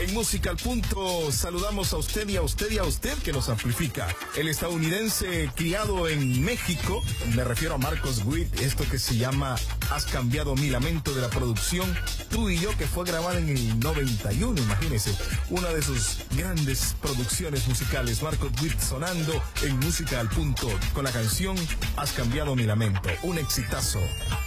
En Música al Punto saludamos a usted y a usted y a usted que nos amplifica. El estadounidense criado en México, me refiero a Marcos Witt, esto que se llama Has cambiado mi lamento, de la producción Tú y Yo, que fue grabada en el 91, imagínense, una de sus grandes producciones musicales. Marcos Witt sonando en Música al Punto con la canción Has cambiado mi lamento, un exitazo.